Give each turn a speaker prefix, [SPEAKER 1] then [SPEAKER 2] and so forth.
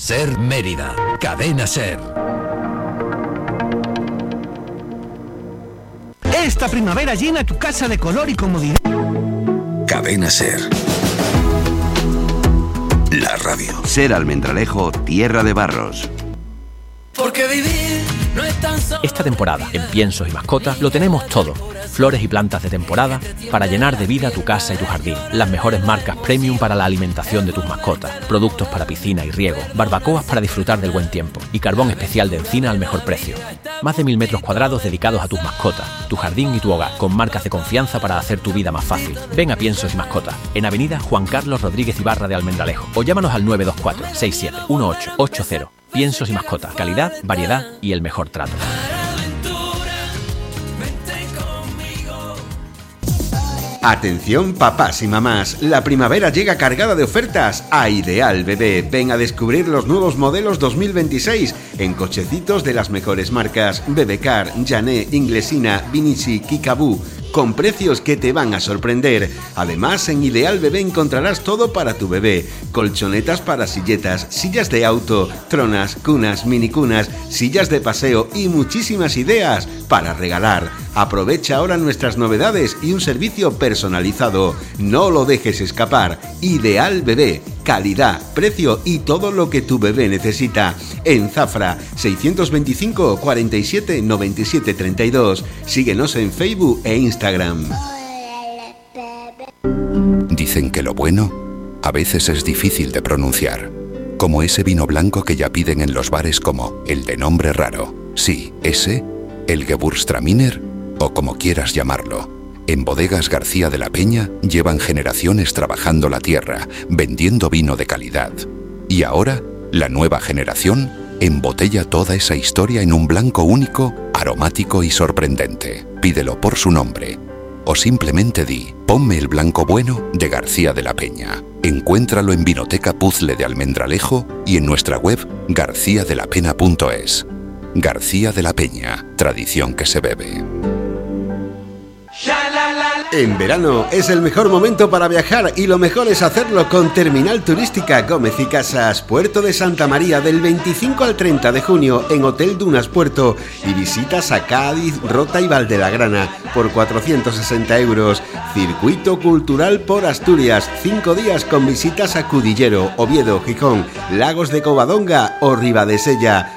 [SPEAKER 1] Ser Mérida, Cadena Ser.
[SPEAKER 2] Esta primavera llena tu casa de color y comodidad.
[SPEAKER 1] Cadena Ser. La radio.
[SPEAKER 3] Ser Almendralejo, tierra de barros.
[SPEAKER 4] Porque vivir no es tan solo...
[SPEAKER 5] Esta temporada, en Piensos y Mascotas, lo tenemos todo. Flores y plantas de temporada para llenar de vida tu casa y tu jardín. Las mejores marcas premium para la alimentación de tus mascotas. Productos para piscina y riego. Barbacoas para disfrutar del buen tiempo. Y carbón especial de encina al mejor precio. Más de 1000 metros cuadrados dedicados a tus mascotas, tu jardín y tu hogar. Con marcas de confianza para hacer tu vida más fácil. Ven a Piensos y Mascotas. En Avenida Juan Carlos Rodríguez Ibarra de Almendralejo. O llámanos al 924 67 1880. Piensos y Mascotas. Calidad, variedad y el mejor trato.
[SPEAKER 6] Atención papás y mamás, la primavera llega cargada de ofertas a Ideal Bebé. Ven a descubrir los nuevos modelos 2026 en cochecitos de las mejores marcas Bebecar, Jané, Inglesina, Vinici, Kickaboo, con precios que te van a sorprender. Además, en Ideal Bebé encontrarás todo para tu bebé: colchonetas para silletas, sillas de auto, tronas, cunas, minicunas, sillas de paseo y muchísimas ideas para regalar. Aprovecha ahora nuestras novedades y un servicio personalizado. No lo dejes escapar. Ideal Bebé. Calidad, precio y todo lo que tu bebé necesita. En Zafra, 625 47 97 32. Síguenos en Facebook e Instagram.
[SPEAKER 7] Dicen que lo bueno a veces es difícil de pronunciar. Como ese vino blanco que ya piden en los bares como el de nombre raro. Sí, ese, el Gewürztraminer o como quieras llamarlo. En Bodegas García de la Peña llevan generaciones trabajando la tierra, vendiendo vino de calidad. Y ahora, la nueva generación embotella toda esa historia en un blanco único, aromático y sorprendente. Pídelo por su nombre. O simplemente di, ponme el blanco bueno de García de la Peña. Encuéntralo en Vinoteca Puzzle de Almendralejo y en nuestra web garciadelapena.es. García de la Peña, tradición que se bebe.
[SPEAKER 6] En verano es el mejor momento para viajar y lo mejor es hacerlo con Terminal Turística Gómez y Casas, Puerto de Santa María, del 25 al 30 de junio en Hotel Dunas Puerto, y visitas a Cádiz, Rota y Valdelagrana por 460 euros. Circuito cultural por Asturias, 5 días con visitas a Cudillero, Oviedo, Gijón, Lagos de Covadonga o Ribadesella.